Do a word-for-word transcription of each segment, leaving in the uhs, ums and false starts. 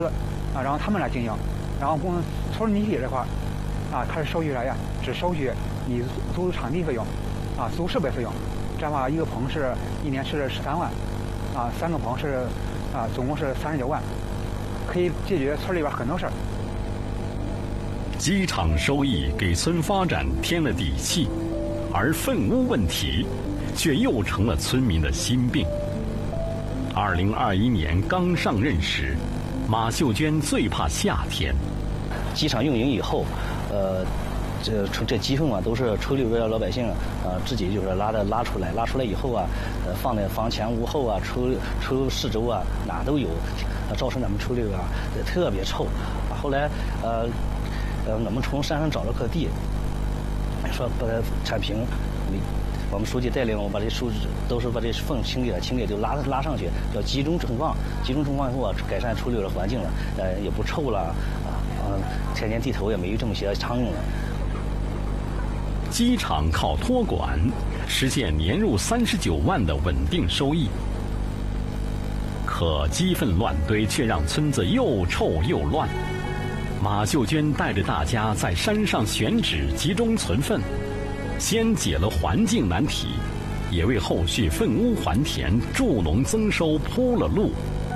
啊，然后他们来经营，然后公村里这块啊，他是收取啥呀？只收取你租场地费用，啊，租设备费用。这样的话，一个棚是一年是十三万，啊，三个棚是啊，总共是三十九万，可以解决村里边很多事儿。 机场收益给村发展添了底气，而粪污问题却又成了村民的心病。二零二一年刚上任时，马秀娟最怕夏天。 机场运营以后，呃，这这鸡粪啊，都是村里边的老百姓呃自己就是拉的拉出来，拉出来以后啊，呃放在房前屋后啊，村村四周啊哪都有，呃、造成咱们村里边啊特别臭。啊、后来呃呃我们从山上找了块地，说把它铲平。我们书记带领我把这树都是把这粪清理了，清理就拉拉上去，叫集中存放。集中存放以后啊，改善村里的环境了，呃，也不臭了啊，嗯、呃，天天地头也没有这么些苍蝇了。 机场靠托管实现年入三十九万的稳定收益，可鸡粪乱堆却让村子又臭又乱。马秀娟带着大家在山上选址集中存粪。先解了环境难题，也为后续粪污还田、助农增收铺了路。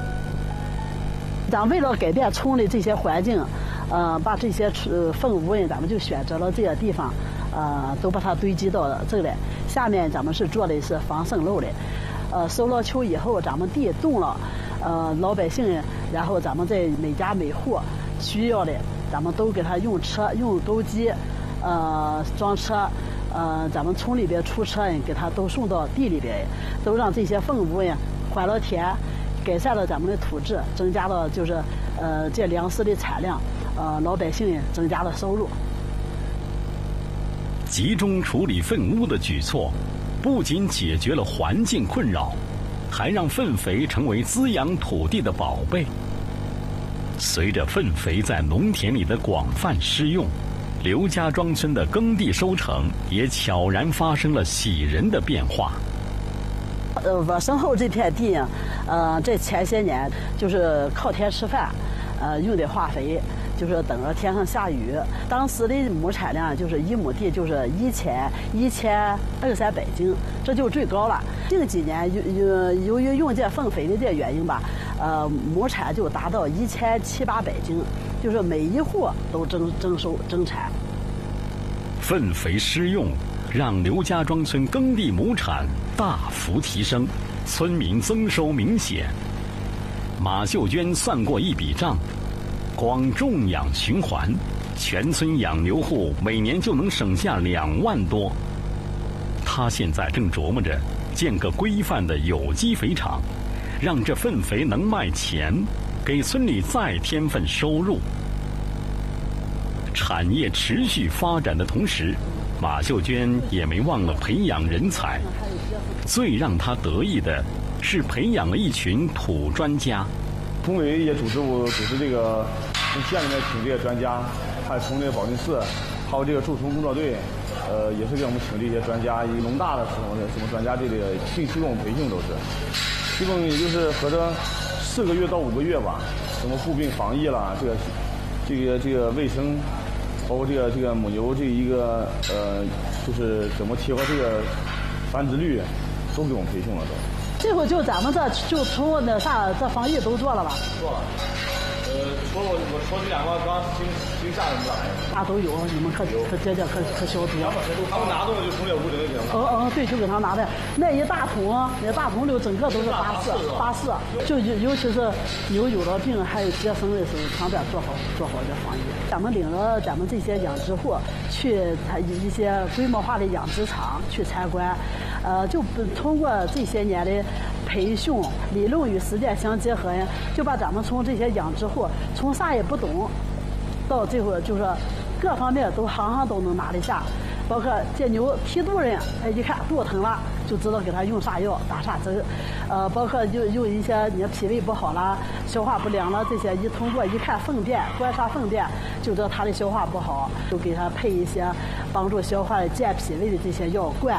咱为了改变村里这些环境，呃，把这些呃粪污呢，咱们就选择了这些地方，呃，都把它堆积到这来。下面咱们是做的是防渗漏的，呃，收了球以后，咱们地动了，呃，老百姓，然后咱们在每家每户需要的，咱们都给他用车、用钩机，呃，装车。呃，咱们村里边出车给他都送到地里边，都让这些粪污呀还了田，改善了咱们的土质，增加了就是呃这粮食的产量，呃老百姓也增加了收入。 集中处理粪污的举措，不仅解决了环境困扰，还让粪肥成为滋养土地的宝贝。随着粪肥在农田里的广泛施用，刘家庄村的耕地收成也悄然发生了喜人的变化。 呃，我身后这片地，呃，这前些年就是靠天吃饭，呃，用的化肥就是等着天上下雨。当时的亩产量就是一亩地就是一千一千二三百斤，这就最高了。近几年由由由于用这粪肥的这原因吧，呃，亩产就达到一千七八百斤。就是每一户都增增收增产。 粪肥施用让刘家庄村耕地亩产大幅提升，村民增收明显。马秀娟算过一笔账，光种养循环，全村养牛户每年就能省下两万多。她现在正琢磨着建个规范的有机肥厂，让这粪肥能卖钱，给村里再添份收入。产业持续发展的同时，马秀娟也没忘了培养人才。最让她得意的是培养了一群土专家。 村委也组织我组织这个从县里面请这些专家，还有从这个保定市，还有这个驻村工作队，呃，也是给我们请这些专家，以农大的什么什么专家这个定期给我们培训都是，基本也就是合着四个月到五个月吧，什么护病防疫啦，这个这个这个卫生。包括这个这个母牛这一个呃，就是怎么提高这个繁殖率，都给我们培训了都。 这会就咱们这就从那啥这防疫都做了吧？ 做了。呃，除了我我除了这两个刚惊惊吓人咋的？ 啥都有，你们可可接着可可消毒。 他们拿东西就从这屋里给他拿。 嗯嗯，对，就给他拿的那一大桶，那大桶里整个都是八四八四，就尤其是牛有了病还有接生的时候，旁边做好做好这防疫。咱们领着咱们这些养殖户去一些规模化的养殖场去参观，呃，就通过这些年的培训，理论与实践相结合呀，就把咱们从这些养殖户从啥也不懂，到最后就是各方面都行行都能拿得下，包括这牛蹄肚人，哎，一看肚疼了，就知道给他用啥药打啥针，呃，包括就用一些你脾胃不好啦、消化不良了这些，一通过一看粪便，观察粪便，就知道他的消化不好，就给他配一些帮助消化、健脾胃的这些药罐。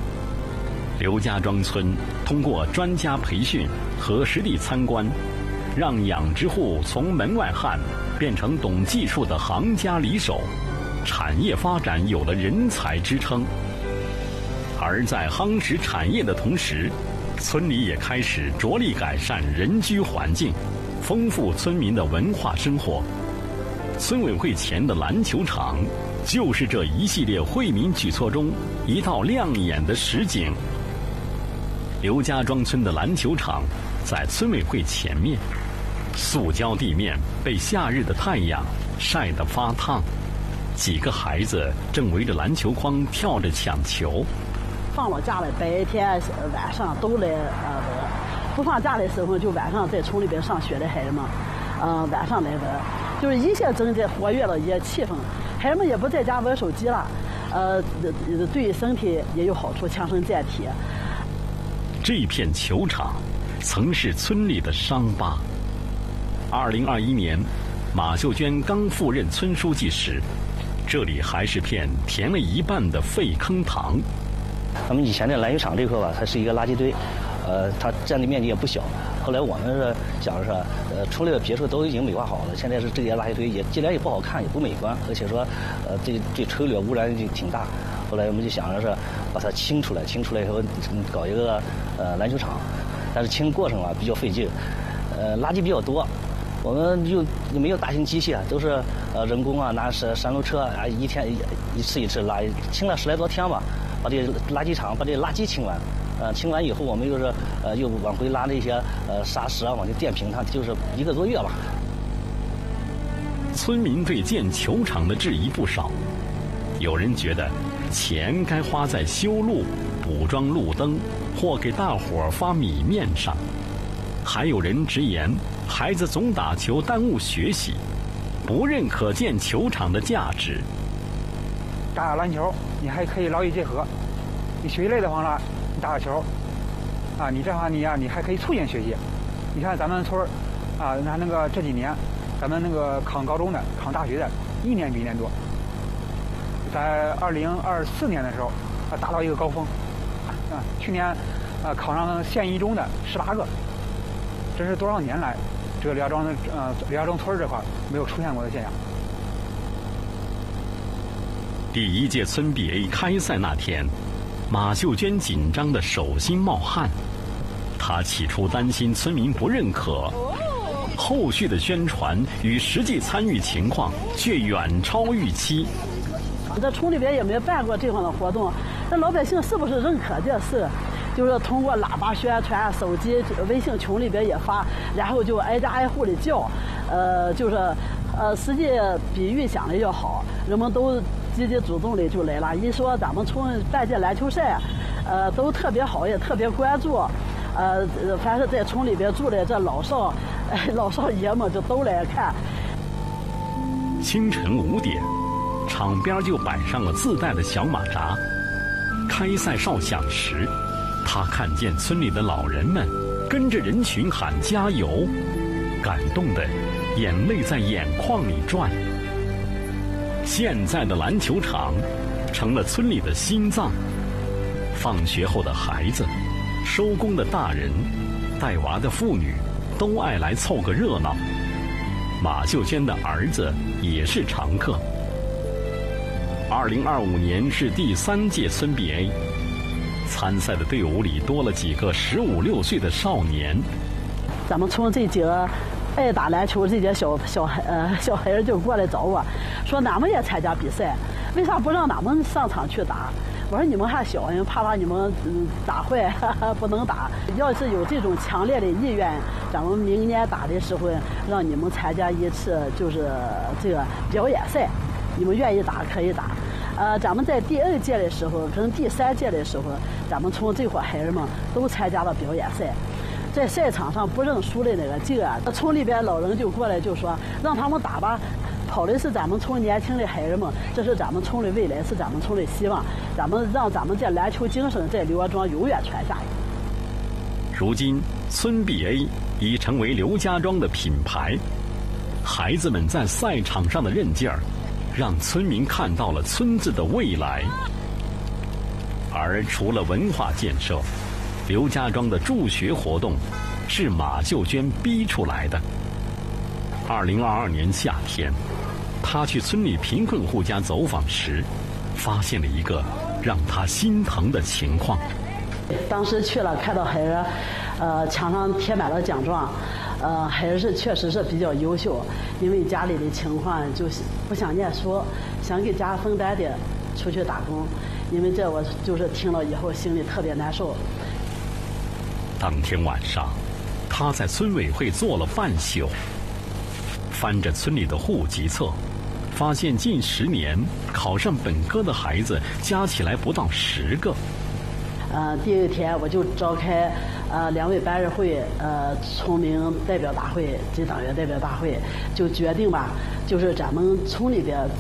刘家庄村通过专家培训和实地参观， 让养殖户从门外汉变成懂技术的行家里手，产业发展有了人才支撑。而在夯实产业的同时，村里也开始着力改善人居环境，丰富村民的文化生活。村委会前的篮球场就是这一系列惠民举措中一道亮眼的实景。刘家庄村的篮球场在村委会前面，塑胶地面被夏日的太阳晒得发烫，几个孩子正围着篮球框跳着抢球。 放了假了，白天晚上都来呃玩；不放假的时候，就晚上在村里边上学的孩子们，呃晚上来玩，就是一下增加活跃了也气氛。孩子们也不在家玩手机了，呃对身体也有好处，强身健体。 这片球场曾是村里的伤疤。二零二一年，马秀娟刚赴任村书记时，这里还是片填了一半的废坑塘。 咱们以前的篮球场这块吧，它是一个垃圾堆，呃，它占地面积也不小。后来我们是想是，呃，村里的别墅都已经美化好了，现在是这些垃圾堆也尽量也不好看，也不美观，而且说，呃，对对车流污染就挺大。后来我们就想着是把它清出来，清出来以后搞一个呃篮球场，但是清过程啊比较费劲，呃，垃圾比较多。我们又没有大型机器啊，都是呃人工啊，拿山山路车啊，一天一次一次拉，清了十来多天吧，把这垃圾场把这垃圾清完，呃，清完以后我们又是呃又往回拉那些呃沙石啊，往这垫平它，就是一个多月吧。 村民对建球场的质疑不少，有人觉得钱该花在修路、补装路灯或给大伙发米面上，还有人直言孩子总打球耽误学习，不认可建球场的价值。 打打篮球，你还可以劳逸结合。你学习累得慌了，你打打球，啊，你这样你呀、啊，你还可以促进学习。你看咱们村儿，啊，那那个这几年，咱们那个考高中的、考大学的，一年比一年多。在二零二四年的时候，啊，达到一个高峰，啊，去年，啊，考上县一中的十八个，这是多少年来，这个刘家庄的呃刘家庄村这块没有出现过的现象。 第一届村 B A 开赛那天，马秀娟紧张的手心冒汗。她起初担心村民不认可，后续的宣传与实际参与情况却远超预期。 在村里边也没办过这样的活动，那老百姓是不是认可这事？就是通过喇叭宣传、手机、微信群里边也发，然后就挨家挨户的叫，呃，就是，呃，实际比预想的要好，人们都积极主动的就来了。一说咱们村办这篮球赛，呃，都特别好，也特别关注，呃，凡是在村里边住的这老少，呃、老少爷们就都来看。 清晨五点，场边就摆上了自带的小马扎。开赛哨响时，他看见村里的老人们跟着人群喊加油，感动的眼泪在眼眶里转。现在的篮球场成了村里的心脏，放学后的孩子、收工的大人、带娃的妇女都爱来凑个热闹。马秀娟的儿子也是常客。二零二五年是第三届村 B A， 参赛的队伍里多了几个十五六岁的少年。 咱们村这几个爱打篮球这些小小孩呃小孩儿就过来找我，说俺们也参加比赛，为啥不让俺们上场去打？我说你们还小，因为怕把你们嗯打坏，哈哈，不能打。要是有这种强烈的意愿，咱们明年打的时候让你们参加一次就是这个表演赛，你们愿意打可以打。呃，咱们在第二届的时候跟第三届的时候，咱们村这伙孩子们都参加了表演赛。在赛场上不认输的那个劲啊，村里边老人就过来就说让他们打吧，跑的是咱们村年轻的孩子们，这是咱们村的未来，是咱们村的希望，咱们让咱们这篮球精神在刘家庄永远传下去。 如今村 B A 已成为刘家庄的品牌，孩子们在赛场上的韧劲儿，让村民看到了村子的未来。而除了文化建设，刘家庄的助学活动是马秀娟逼出来的。二零二二年夏天，她去村里贫困户家走访时，发现了一个让她心疼的情况。 当时去了，看到孩儿，呃，墙上贴满了奖状，呃，孩儿是确实是比较优秀，因为家里的情况就是不想念书，想给家分担点出去打工，因为这我就是听了以后心里特别难受。 当天晚上，他在村委会坐了半宿，翻着村里的户籍册，发现近十年考上本科的孩子加起来不到十个。 呃，第一天我就召开呃两委班日会，呃村民代表大会及党员代表大会，就决定吧，就是咱们村里边